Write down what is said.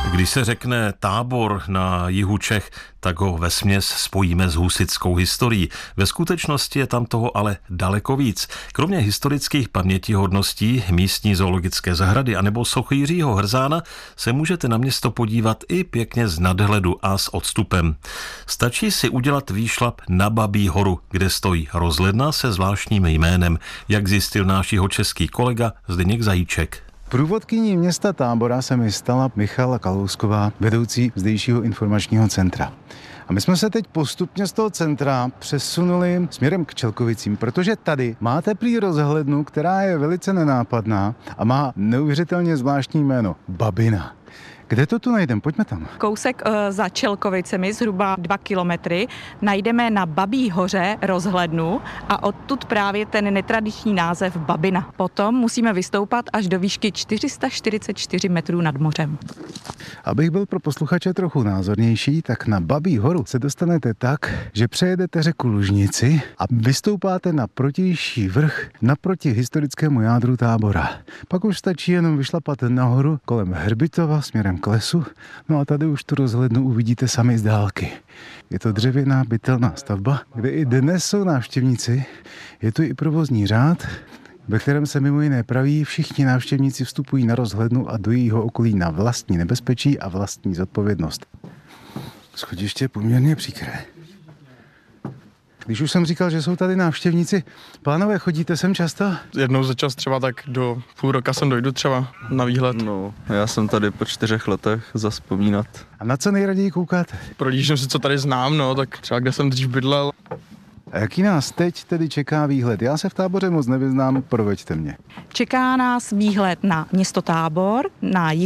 Když se řekne Tábor na jihu Čech, tak ho vesměs spojíme s husitskou historií. Ve skutečnosti je tam toho ale daleko víc. Kromě historických pamětihodností, místní zoologické zahrady anebo sochy Jiřího Hrzána se můžete na město podívat i pěkně z nadhledu a s odstupem. Stačí si udělat výšlap na Babí horu, kde stojí rozhledna se zvláštním jménem, jak zjistil náš jihočeský kolega Zdeněk Zajíček. Průvodkyní města Tábora se mi stala Michala Kalousková, vedoucí zdejšího informačního centra. A my jsme se teď postupně z toho centra přesunuli směrem k Čelkovicím, protože tady máte prý rozhlednu, která je velice nenápadná a má neuvěřitelně zvláštní jméno Babina. Kde to tu najdeme? Pojďme tam. Kousek za Čelkovicemi, zhruba 2 kilometry, najdeme na Babí hoře rozhlednu a odtud právě ten netradiční název Babina. Potom musíme vystoupat až do výšky 444 metrů nad mořem. Abych byl pro posluchače trochu názornější, tak na Babí horu se dostanete tak, že přejedete řeku Lužnici a vystoupáte na protější vrch naproti historickému jádru Tábora. Pak už stačí jenom vyšlapat nahoru kolem Hrbitova směrem k lesu, no a tady už tu rozhlednu uvidíte sami z dálky. Je to dřevěná bytelná stavba, kde i dnes jsou návštěvníci. Je tu i provozní řád, ve kterém se mimo jiné praví, všichni návštěvníci vstupují na rozhlednu a do jejího okolí na vlastní nebezpečí a vlastní zodpovědnost. Schodiště je poměrně příkré. Když už jsem říkal, že jsou tady návštěvníci, pánové, chodíte sem často? Jednou za čas třeba tak do půl roka sem dojdu třeba na výhled. No, já jsem tady po 4 letech zavzpomínat. A na co nejraději koukáte? Prohlížím si, co tady znám, no, tak třeba kde jsem dřív bydlel. A jaký nás teď tedy čeká výhled? Já se v Táboře moc nevyznám, proveďte mě. Čeká nás výhled na město Tábor, na